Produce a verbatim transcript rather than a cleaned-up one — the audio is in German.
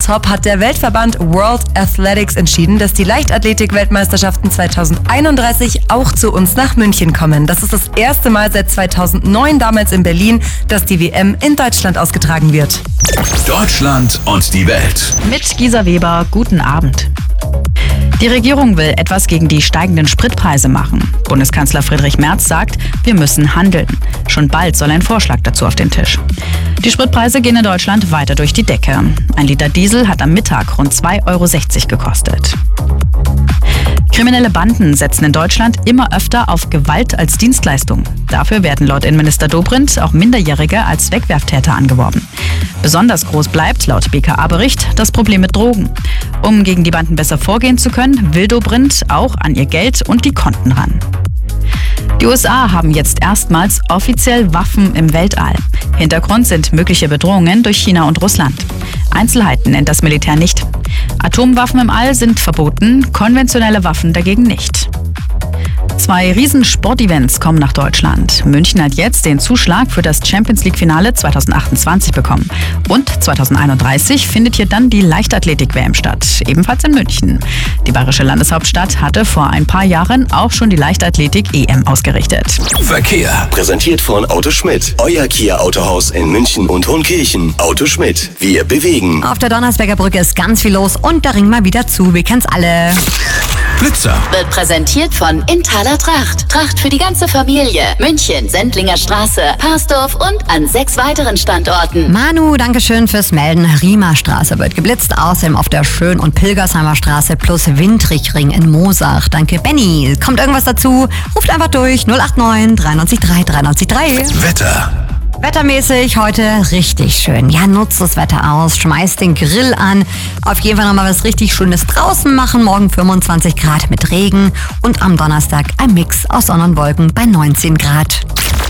top hat der Weltverband World Athletics entschieden, dass die Leichtathletik-Weltmeisterschaften zweitausendeinunddreißig auch zu uns nach München kommen. Das ist das erste Mal seit zweitausendneun, damals in Berlin, dass die W M in Deutschland ausgetragen wird. Deutschland und die Welt. Mit Gisa Weber, guten Abend. Die Regierung will etwas gegen die steigenden Spritpreise machen. Bundeskanzler Friedrich Merz sagt, wir müssen handeln. Schon bald soll ein Vorschlag dazu auf den Tisch. Die Spritpreise gehen in Deutschland weiter durch die Decke. Ein Liter Diesel hat am Mittag rund zwei Euro sechzig gekostet. Kriminelle Banden setzen in Deutschland immer öfter auf Gewalt als Dienstleistung. Dafür werden laut Innenminister Dobrindt auch Minderjährige als Wegwerftäter angeworben. Besonders groß bleibt, laut B K A-Bericht, das Problem mit Drogen. Um gegen die Banden besser vorgehen zu können, will Dobrindt auch an ihr Geld und die Konten ran. Die U S A haben jetzt erstmals offiziell Waffen im Weltall. Hintergrund sind mögliche Bedrohungen durch China und Russland. Einzelheiten nennt das Militär nicht. Atomwaffen im All sind verboten, konventionelle Waffen dagegen nicht. Zwei Riesen-Sportevents kommen nach Deutschland. München hat jetzt den Zuschlag für das Champions-League-Finale zweitausendachtundzwanzig bekommen. Und zweitausendeinunddreißig findet hier dann die Leichtathletik-W M statt, ebenfalls in München. Die bayerische Landeshauptstadt hatte vor ein paar Jahren auch schon die Leichtathletik-E M ausgerichtet. Verkehr. Präsentiert von Auto Schmidt. Euer Kia-Autohaus in München und Hohenkirchen. Auto Schmidt. Wir bewegen. Auf der Donnersberger Brücke ist ganz viel los und der Ring mal wieder zu. Wir kennen's alle. Blitzer. Wird präsentiert von Inthaler Tracht. Tracht für die ganze Familie. München, Sendlinger Straße, Parsdorf und an sechs weiteren Standorten. Manu, dankeschön fürs Melden. Riemerstraße wird geblitzt. Außerdem auf der Schön- und Pilgersheimer Straße plus Windrichring in Moosach. Danke, Benny. Kommt irgendwas dazu? Ruft einfach durch. null acht neun drei neun drei drei neun drei. Wetter. Wettermäßig heute richtig schön. Ja, nutzt das Wetter aus, schmeißt den Grill an. Auf jeden Fall nochmal was richtig Schönes draußen machen. Morgen fünfundzwanzig Grad mit Regen und am Donnerstag ein Mix aus Sonne und Wolken bei neunzehn Grad.